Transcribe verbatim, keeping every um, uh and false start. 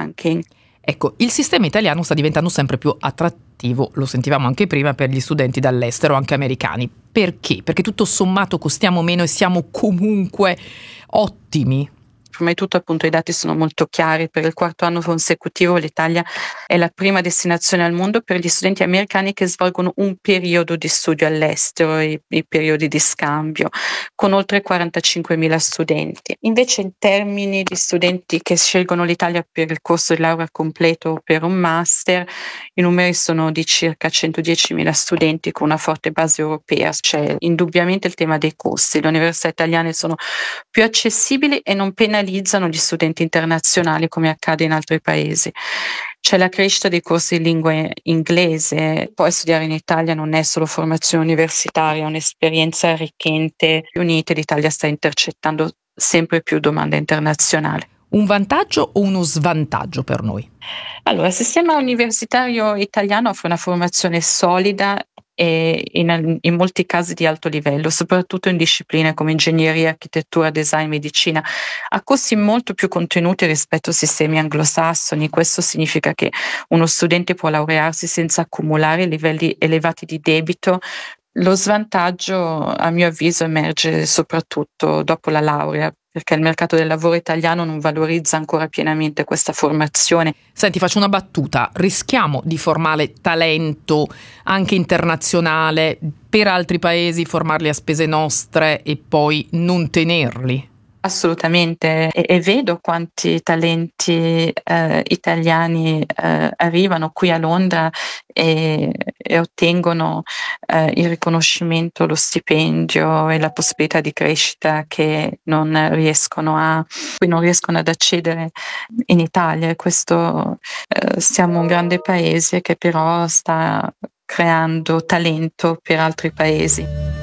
ranking. Ecco, il sistema italiano sta diventando sempre più attrattivo, lo sentivamo anche prima, per gli studenti dall'estero, anche americani. Perché? Perché tutto sommato costiamo meno e siamo comunque ottimi. Prima di tutto, appunto, i dati sono molto chiari. Per il quarto anno consecutivo l'Italia è la prima destinazione al mondo per gli studenti americani che svolgono un periodo di studio all'estero, i, i periodi di scambio, con oltre quarantacinquemila studenti. Invece, in termini di studenti che scelgono l'Italia per il corso di laurea completo o per un master, i numeri sono di circa centodiecimila studenti con una forte base europea. C'è indubbiamente il tema dei costi. Le università italiane sono più accessibili e non penalizzano gli studenti internazionali come accade in altri paesi. C'è la crescita dei corsi di lingua inglese, poi studiare in Italia non è solo formazione universitaria, è un'esperienza arricchente. Unite, l'Italia sta intercettando sempre più domanda internazionale. Un vantaggio o uno svantaggio per noi? Allora, il sistema universitario italiano offre una formazione solida e in, in molti casi di alto livello, soprattutto in discipline come ingegneria, architettura, design, medicina, a costi molto più contenuti rispetto ai sistemi anglosassoni. Questo significa che uno studente può laurearsi senza accumulare livelli elevati di debito. Lo svantaggio, a mio avviso, emerge soprattutto dopo la laurea, perché il mercato del lavoro italiano non valorizza ancora pienamente questa formazione. Senti, faccio una battuta. Rischiamo di formare talento anche internazionale per altri paesi, formarli a spese nostre e poi non tenerli? Assolutamente, e, e vedo quanti talenti eh, italiani eh, arrivano qui a Londra e, e ottengono eh, il riconoscimento, lo stipendio e la possibilità di crescita che non riescono a, cui non riescono ad accedere in Italia. E questo eh, siamo un grande paese che però sta creando talento per altri paesi.